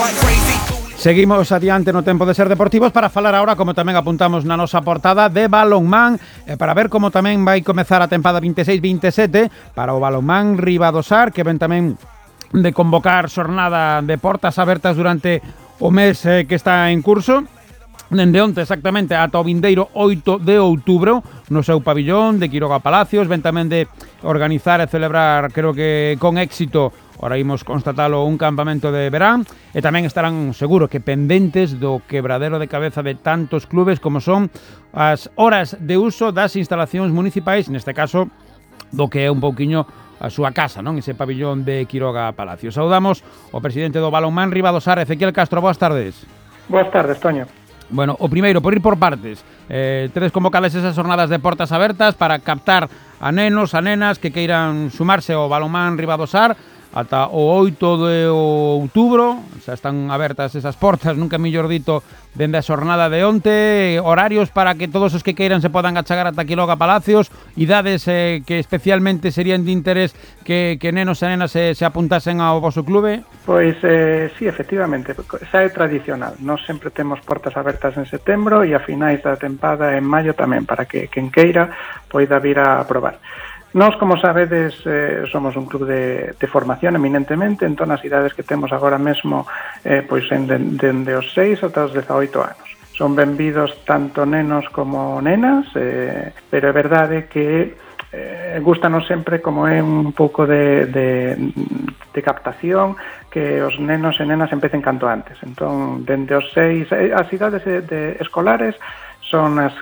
Seguimos adiante no tempo de Ser Deportivos para falar agora, como tamén apuntamos na nosa portada, de balonmán, para ver como tamén vai comezar a tempada 26-27 para o balonmán Ribadosar, que ven tamén de convocar xornada de portas abertas durante o mes que está en curso. Dende onte exactamente ata o vindeiro 8 de outubro no seu pabillón de Quiroga Palacios. Ven tamén de organizar e celebrar, creo que con éxito, ora imos constatalo, un campamento de verán, e tamén estarán seguro que pendentes do quebradero de cabeza de tantos clubes como son as horas de uso das instalacións municipais, neste caso do que é un pouquiño a súa casa, non? Ese pabillón de Quiroga Palacios. Saudamos o presidente do balonmán Ribadosar, Ezequiel Castro. Boas tardes. Boas tardes, Toño. Bueno, o primeiro, por ir por partes, tedes convocadas esas jornadas de portas abertas para captar a nenos, a nenas que queiran sumarse ao balonmán Ribadosar ata o 8 de outubro. Xa están abertas esas portas, nunca mellor dito, dende a xornada de onte. Horarios para que todos os que queiran se podan achegar ata Quiroga Palacios, idades que especialmente serían de interés que nenos e nenas se apuntasen ao voso clube. Pois, sí, efectivamente, xa é tradicional. Nós sempre temos portas abertas en setembro e a finais da tempada en maio tamén, para que quen queira poida vir a probar. Nós, como sabedes, somos un club de formación eminentemente, entón as idades que temos agora mesmo pois dende os 6 ata os 18 anos. Son benvidos tanto nenos como nenas, pero é verdade que gustanos sempre, como é un pouco de captación, que os nenos e nenas empecen canto antes. Entón, dende os 6, as idades escolares son as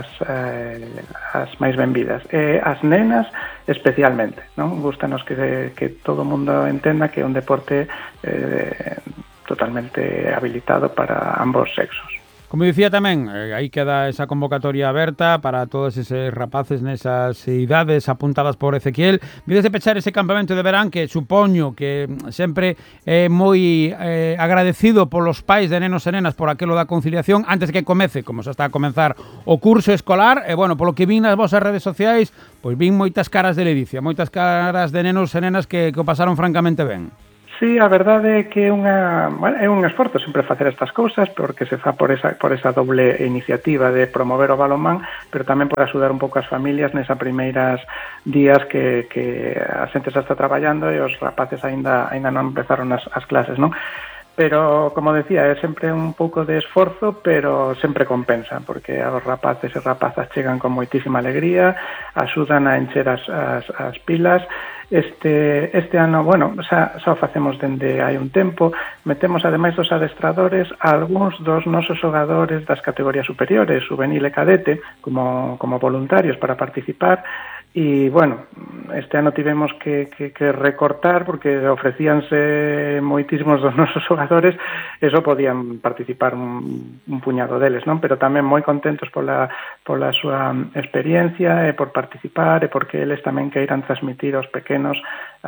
máis benvidas. As nenas especialmente, non? Gústanos que todo o mundo entenda que é un deporte totalmente habilitado para ambos sexos. Como dicía tamén, aí queda esa convocatoria aberta para todos eses rapaces nesas idades apuntadas por Ezequiel. Vides de pechar ese campamento de verán que supoño que sempre é moi agradecido polos pais de nenos e nenas por aquelo da conciliación antes que comece, como xa está a comenzar o curso escolar. E bueno, polo que vin nas vosas redes sociais, pois vin moitas caras de ledicia, moitas caras de nenos e nenas que o pasaron francamente ben. Sí, a verdade é que é un esforzo sempre facer estas cousas, porque se fa por esa doble iniciativa de promover o balonmán, pero tamén por axudar un pouco as familias nesa primeiras días que a xente xa está traballando e os rapaces aínda non empezaron as clases, non? Pero, como decía, é sempre un pouco de esforzo, pero sempre compensa, porque os rapaces e rapazas chegan con moitísima alegría, axudan a encher as pilas. Este ano, bueno, xa o facemos dende hai un tempo, metemos ademais dos adestradores algúns dos nosos xogadores das categorías superiores, juvenil e cadete, como voluntarios para participar. E, bueno, este ano tivemos que recortar porque ofrecíanse moitísimos dos nosos xogadores e só podían participar un puñado deles, non? Pero tamén moi contentos pola súa experiencia e por participar e porque eles tamén queiran transmitir aos pequenos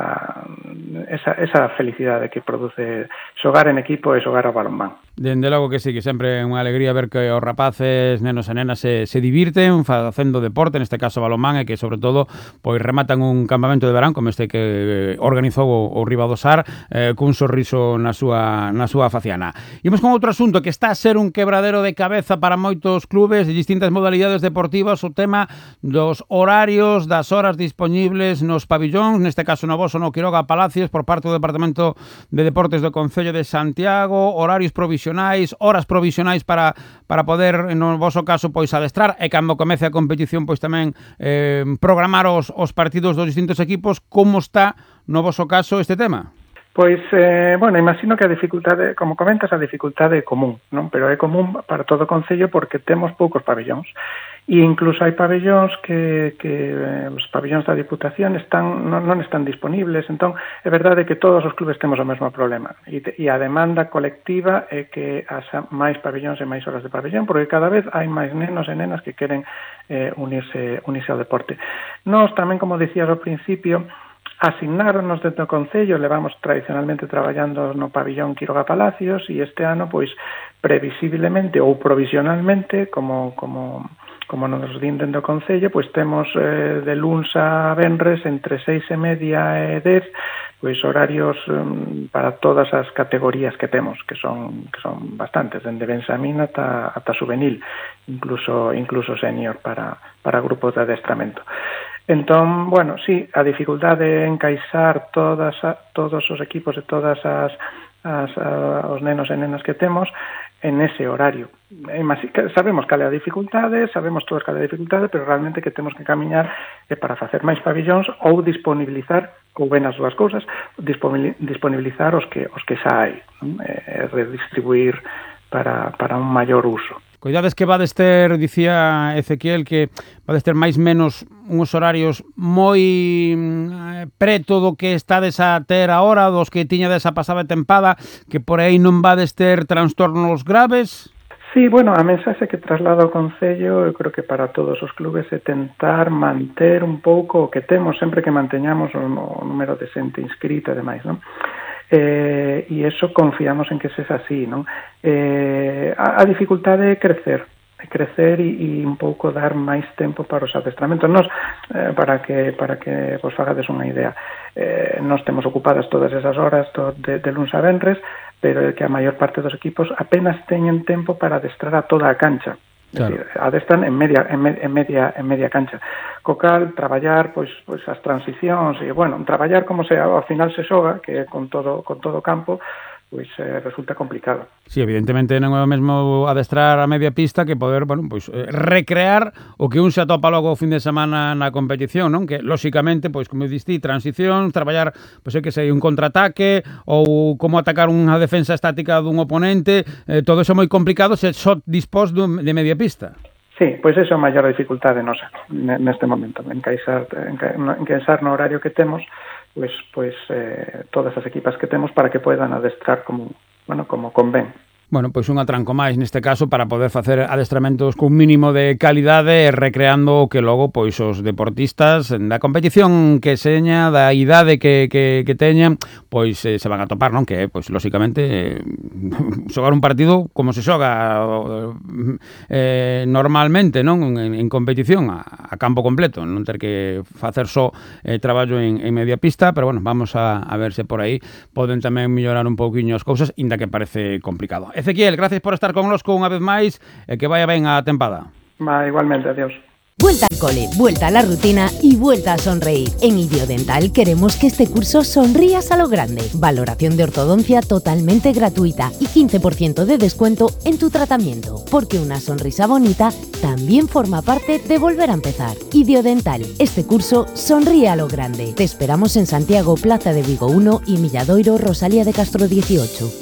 esa felicidade que produce xogar en equipo e xogar ao balonmán. Dende logo que sí, que sempre é unha alegría ver que os rapaces, nenos e nenas se divirten facendo deporte, neste caso balonmán, e que sobre todo pois rematan un campamento de verán como este que organizou o Ribadosar cun sorriso na súa faciana. Imos con outro asunto que está a ser un quebradero de cabeza para moitos clubes de distintas modalidades deportivas, o tema dos horarios, das horas dispoñibles nos pabillóns, neste caso no voso no Quiroga Palacios, por parte do Departamento de Deportes do Concello de Santiago, horarios provisionais, horas provisionais para poder, no voso caso, pois adestrar e cando comece a competición, pois tamén programar os partidos dos distintos equipos. Como está no voso caso este tema? Pois, bueno, imagino que a dificultade, como comentas, a dificultade é común, non? Pero é común para todo o Concello porque temos poucos pabillóns. E incluso hai pabillóns que os pabillóns da Diputación non están disponibles. Entón, é verdade que todos os clubes temos o mesmo problema. E a demanda colectiva é que haxa máis pabillóns e máis horas de pabillón, porque cada vez hai máis nenos e nenas que queren unirse ao deporte. Nós tamén, como dicías ao principio, asignáronos dentro do Concello, levamos tradicionalmente traballando no pabillón Quiroga Palacios e este ano, pois, previsiblemente ou provisionalmente, como nos din dentro do Concello, pois temos de luns a venres entre 6:30 e 10 pois horarios para todas as categorías que temos, que son bastantes, dende benxamín ata juvenil, incluso senior para grupos de adestramento. Entón, bueno, sí, a dificultade de encaixar todos os equipos e todas os nenos e nenas que temos en ese horario. Sabemos cal é a dificultade, sabemos todos cal é a dificultade, pero realmente que temos que camiñar para facer máis pabillóns ou disponibilizar, ou ben as dúas cousas, disponibilizar os que xa hai, redistribuir para un maior uso. Coidades que vades ter, dicía Ezequiel, que vades ter máis menos uns horarios moi preto do que estades a ter agora, dos que tiñades a pasada tempada, que por aí non vades ter trastornos graves? Sí, bueno, a mensaxe que traslada o Concello, eu creo que para todos os clubes é tentar manter un pouco o que temos, sempre que manteñamos o número de xente inscrita e demais, non? E iso confiamos en que sexa así, non? A dificultade é crecer e un pouco dar máis tempo para os adestramentos. Nos, para que vos fagades unha idea, nos temos ocupadas todas esas horas de luns a venres, pero é que a maior parte dos equipos apenas teñen tempo para adestrar a toda a cancha. Claro. Decir, adestran en media cancha. Co cal, traballar pois as transicións e, bueno, traballar como se ao final se xoga, que é con todo o campo, pois resulta complicado. Sí, evidentemente non é o mesmo adestrar a media pista que poder, bueno, pois recrear o que un se atopa logo o fin de semana na competición, non? Que lóxicamente, pois como diste, transición, traballar, pois é que sei, un contraataque ou como atacar unha defensa estática dun oponente, todo eso é moi complicado se só dispós de media pista. Sí, pois esa é a maior dificultade nosa neste momento, encaixar no horario que temos pois todas as equipas que temos para que poidan adestrar como convén. Bueno, pois un atranco máis neste caso para poder facer adestramentos cun mínimo de calidade, recreando o que logo pois os deportistas da competición que seña, da idade que teñan, pois se van a topar, non? Que pois lóxicamente xogar un partido como se xoga normalmente, non? En competición a campo completo, non ter que facer só traballo en media pista, pero bueno, vamos a ver se por aí poden tamén mellorar un pouquiño as cousas, inda que parece complicado. Ezequiel, gracias por estar connosco unha vez máis e que vaya ben a tempada. Igualmente, adiós. Vuelta al cole, vuelta a la rutina y vuelta a sonreír. En Idiodental queremos que este curso sonrías a lo grande. Valoración de ortodoncia totalmente gratuita y 15% de descuento en tu tratamiento. Porque una sonrisa bonita también forma parte de volver a empezar. Idiodental, este curso sonríe a lo grande. Te esperamos en Santiago, Plaza de Vigo 1 y Milladoiro, Rosalía de Castro 18.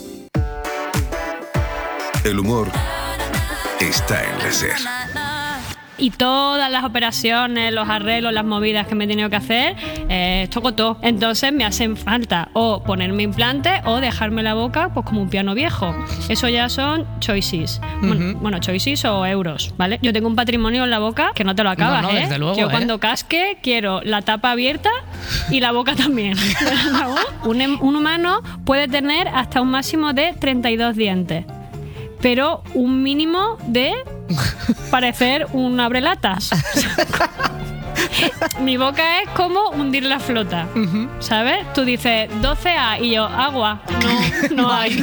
El humor está en la SER. Y todas las operaciones, los arreglos, las movidas que me he tenido que hacer, toco todo. Entonces me hacen falta o ponerme implante o dejarme la boca pues como un piano viejo. Eso ya son choices. Bueno, choices o euros, ¿vale? Yo tengo un patrimonio en la boca que no te lo acabas, no, desde luego, Yo cuando casque quiero la tapa abierta y la boca también. Un humano puede tener hasta un máximo de 32 dientes. Pero un mínimo de parecer un abrelatas. Mi boca es como hundir la flota, ¿sabes? Tú dices 12A y yo, agua. No hay.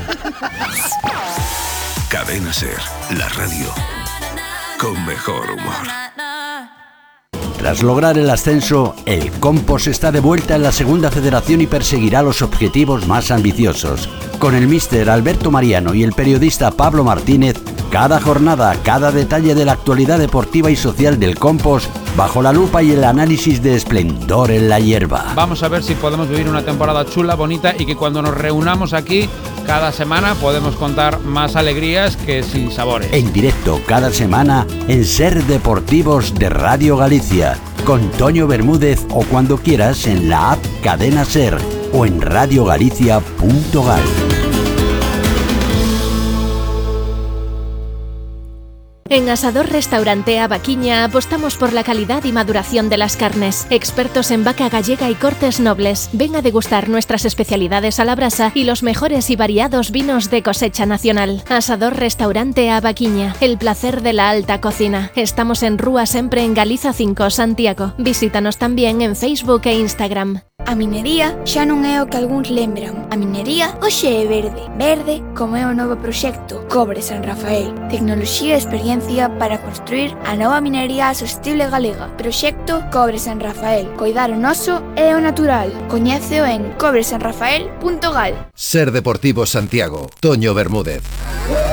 Cadena SER, la radio con mejor humor. Tras lograr el ascenso, el Compos está de vuelta en la segunda federación y perseguirá los objetivos más ambiciosos. Con el míster Alberto Mariano y el periodista Pablo Martínez, cada jornada, cada detalle de la actualidad deportiva y social del Compos, bajo la lupa y el análisis de esplendor en la hierba. Vamos a ver si podemos vivir una temporada chula, bonita y que cuando nos reunamos aquí cada semana podemos contar más alegrías que sin sabores. En directo cada semana en SER Deportivos de Radio Galicia, con Toño Bermúdez o cuando quieras en la app Cadena SER o en radiogalicia.gal. En Asador Restaurante Avaquiña apostamos por la calidad y maduración de las carnes. Expertos en vaca gallega y cortes nobles. Ven a degustar nuestras especialidades a la brasa y los mejores y variados vinos de cosecha nacional. Asador Restaurante Avaquiña, el placer de la alta cocina. Estamos en Rúa Sempre en Galiza 5, Santiago. Visítanos también en Facebook e Instagram. A minería xa non é o que algúns lembran. A minería hoxe é verde. Verde como é o novo proxecto Cobre San Rafael. Tecnoloxía e experiencia para construir a nova minería sostible galega. Proxecto Cobre San Rafael. Coidar o noso e o natural. Coñéceo en cobresanrafael.gal. Ser Deportivo Santiago. Toño Bermúdez.